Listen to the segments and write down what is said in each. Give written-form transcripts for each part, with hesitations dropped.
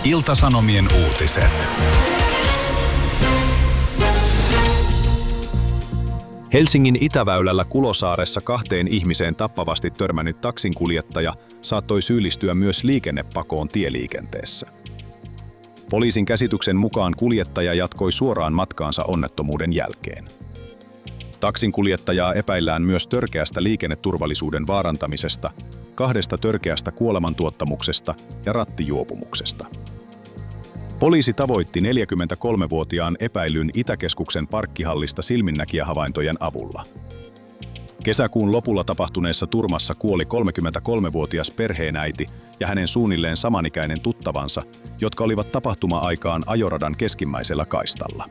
Ilta-Sanomien uutiset. Helsingin Itäväylällä Kulosaaressa 2 ihmiseen tappavasti törmännyt taksinkuljettaja saattoi syyllistyä myös liikennepakoon tieliikenteessä. Poliisin käsityksen mukaan kuljettaja jatkoi suoraan matkaansa onnettomuuden jälkeen. Taksinkuljettajaa epäillään myös törkeästä liikenneturvallisuuden vaarantamisesta, 2 törkeästä kuolemantuottamuksesta ja rattijuopumuksesta. Poliisi tavoitti 43-vuotiaan epäillyn Itäkeskuksen parkkihallista silminnäkijähavaintojen avulla. Kesäkuun lopulla tapahtuneessa turmassa kuoli 33-vuotias perheenäiti ja hänen suunnilleen samanikäinen tuttavansa, jotka olivat tapahtuma-aikaan ajoradan keskimmäisellä kaistalla.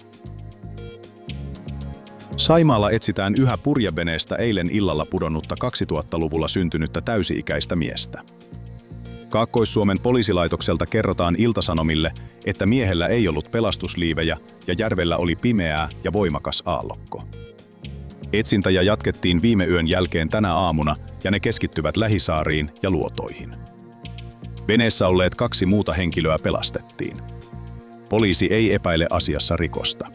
Saimaalla etsitään yhä purjeveneestä eilen illalla pudonnutta 2000-luvulla syntynyttä täysi-ikäistä miestä. Kaakkois-Suomen poliisilaitokselta kerrotaan Ilta-Sanomille, että miehellä ei ollut pelastusliivejä ja järvellä oli pimeää ja voimakas aallokko. Etsintäjä jatkettiin viime yön jälkeen tänä aamuna ja ne keskittyvät lähisaariin ja luotoihin. Veneessä olleet 2 muuta henkilöä pelastettiin. Poliisi ei epäile asiassa rikosta.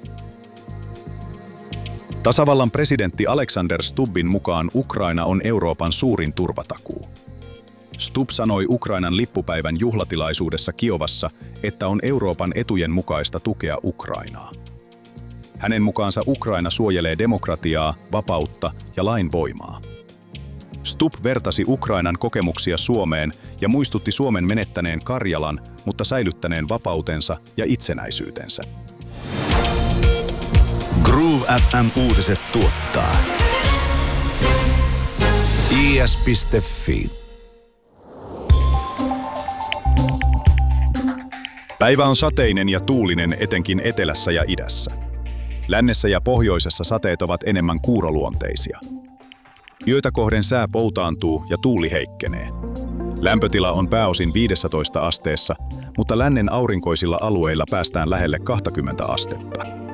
Tasavallan presidentti Alexander Stubbin mukaan Ukraina on Euroopan suurin turvatakuu. Stubb sanoi Ukrainan lippupäivän juhlatilaisuudessa Kiovassa, että on Euroopan etujen mukaista tukea Ukrainaa. Hänen mukaansa Ukraina suojelee demokratiaa, vapautta ja lain voimaa. Stubb vertasi Ukrainan kokemuksia Suomeen ja muistutti Suomen menettäneen Karjalan, mutta säilyttäneen vapautensa ja itsenäisyytensä. Groove FM-uutiset tuottaa is.fi. Päivä on sateinen ja tuulinen etenkin etelässä ja idässä. Lännessä ja pohjoisessa sateet ovat enemmän kuuroluonteisia. Yötä kohden sää poutaantuu ja tuuli heikkenee. Lämpötila on pääosin 15 asteessa, mutta lännen aurinkoisilla alueilla päästään lähelle 20 astetta.